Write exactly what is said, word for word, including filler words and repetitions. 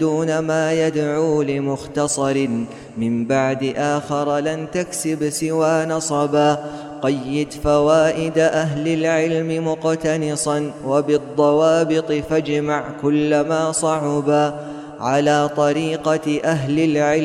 دون ما يدعو لمختصر من بعد آخر لن تكسب سوى نصبا. قيد فوائد أهل العلم مقتنصا وبالضوابط فاجمع كل ما صعبا على طريقة أهل العلم